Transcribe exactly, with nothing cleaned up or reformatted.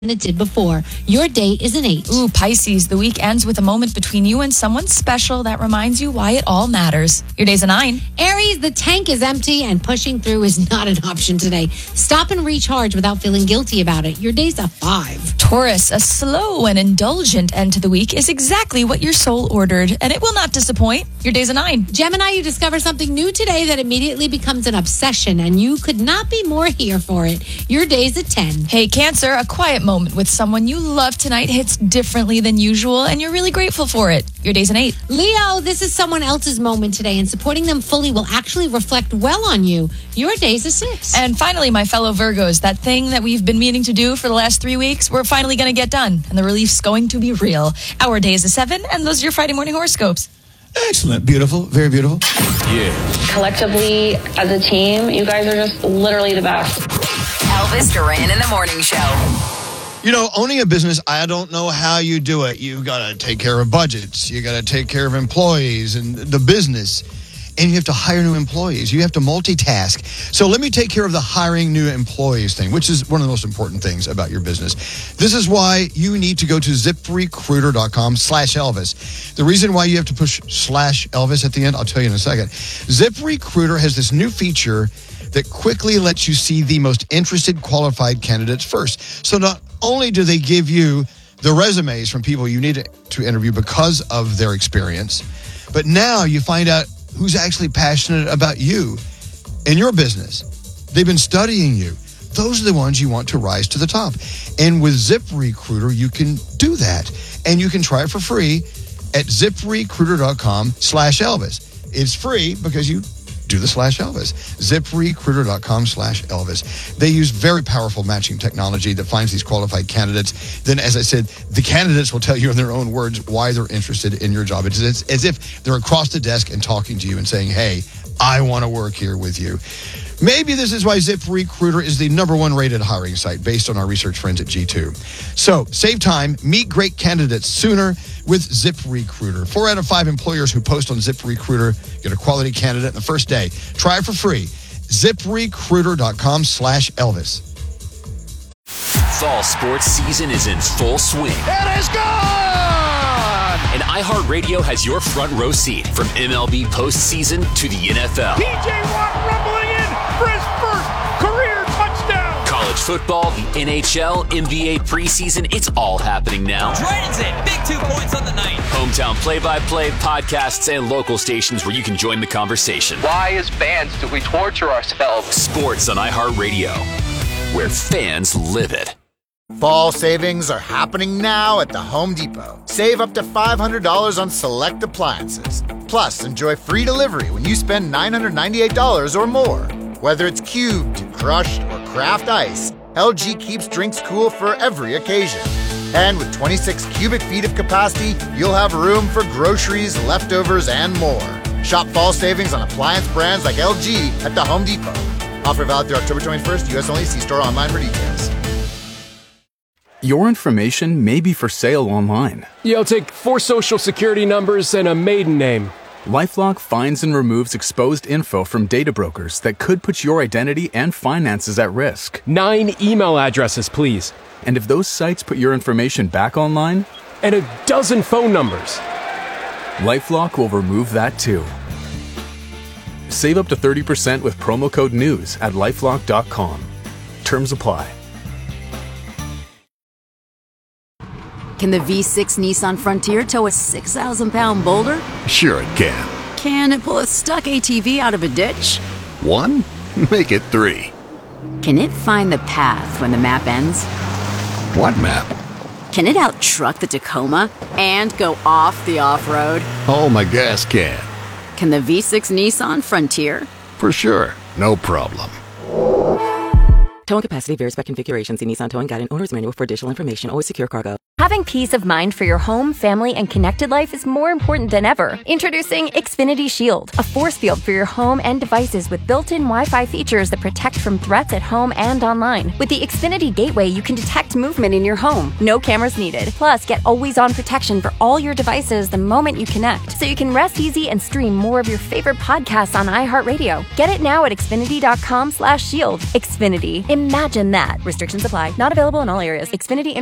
it did before. Your day is an eight. Ooh, Pisces, the week ends with a moment between you and someone special that reminds you why it all matters. Your day's a nine. Aries, the tank is empty and pushing through is not an option today. Stop and recharge without feeling guilty about it. Your day's a five. Taurus, a slow and indulgent end to the week is exactly what your soul ordered, and it will not disappoint. Your day's a nine. Gemini, you discover something new today that immediately becomes an obsession, and you could not be more here for it. Your day's a ten. Hey, Cancer, a quiet moment with someone you love tonight hits differently than usual, and you're really grateful for it. Your day's an eight. Leo, this is someone else's moment today, and supporting them fully will actually reflect well on you. Your day's a six. And finally, my fellow Virgos, that thing that we've been meaning to do for the last three weeks, we're finally going to get done, and the relief's going to be real. Our day is a seven, and those are your Friday morning horoscopes. Excellent. Beautiful. Very beautiful. Yeah. Collectively, as a team, you guys are just literally the best. Elvis Duran in the Morning Show. You know, owning a business, I don't know how you do it. You've got to take care of budgets. You got to take care of employees and the business. And you have to hire new employees. You have to multitask. So let me take care of the hiring new employees thing, which is one of the most important things about your business. This is why you need to go to ZipRecruiter.com slash Elvis. The reason why you have to push slash Elvis at the end, I'll tell you in a second. ZipRecruiter has this new feature that quickly lets you see the most interested qualified candidates first. So not only do they give you the resumes from people you need to interview because of their experience, but now you find out who's actually passionate about you and your business. They've been studying you. Those are the ones you want to rise to the top. And with ZipRecruiter, you can do that. And you can try it for free at ZipRecruiter.com slash Elvis. It's free because you do the slash Elvis. ZipRecruiter.com slash Elvis. They use very powerful matching technology that finds these qualified candidates. Then, as I said, the candidates will tell you in their own words why they're interested in your job. It's, it's as if they're across the desk and talking to you and saying, hey, I want to work here with you. Maybe this is why ZipRecruiter is the number one rated hiring site based on our research friends at G two. So save time, meet great candidates sooner with ZipRecruiter. Four out of five employers who post on ZipRecruiter get a quality candidate in the first day. Try it for free. ZipRecruiter.com slash Elvis. Fall sports season is in full swing. It is gone! And iHeartRadio has your front row seat from M L B postseason to the N F L. T J Watt rumbling in for his first career touchdown. College football, the N H L, N B A preseason, it's all happening now. Dragons in, big two points on the night. Hometown play-by-play, podcasts, and local stations where you can join the conversation. Why, as fans, do we torture ourselves? Sports on iHeartRadio, where fans live it. Fall savings are happening now at the Home Depot. Save up to five hundred dollars on select appliances. Plus, enjoy free delivery when you spend nine hundred ninety-eight dollars or more. Whether it's cubed, crushed, or craft ice, L G keeps drinks cool for every occasion. And with twenty-six cubic feet of capacity, you'll have room for groceries, leftovers, and more. Shop fall savings on appliance brands like L G at the Home Depot. Offer valid through October twenty-first, U S only. See store online for details. Your information may be for sale online. Yeah, I'll take four social security numbers and a maiden name. LifeLock finds and removes exposed info from data brokers that could put your identity and finances at risk. Nine email addresses, please. And if those sites put your information back online? And a dozen phone numbers. LifeLock will remove that too. Save up to thirty percent with promo code NEWS at LifeLock dot com. Terms apply. Can the V six Nissan Frontier tow a six thousand pound boulder? Sure it can. Can it pull a stuck A T V out of a ditch? One? Make it three. Can it find the path when the map ends? What map? Can it out-truck the Tacoma and go off the off-road? Oh, my gas can. Can the V six Nissan Frontier? For sure. No problem. Towing capacity varies by configuration. See Nissan Towing Guide and Owner's Manual for additional information. Always secure cargo. Having peace of mind for your home, family, and connected life is more important than ever. Introducing Xfinity Shield, a force field for your home and devices with built-in Wi-Fi features that protect from threats at home and online. With the Xfinity Gateway, you can detect movement in your home. No cameras needed. Plus, get always-on protection for all your devices the moment you connect, so you can rest easy and stream more of your favorite podcasts on iHeartRadio. Get it now at Xfinity.com slash shield. Xfinity. Imagine that. Restrictions apply. Not available in all areas. Xfinity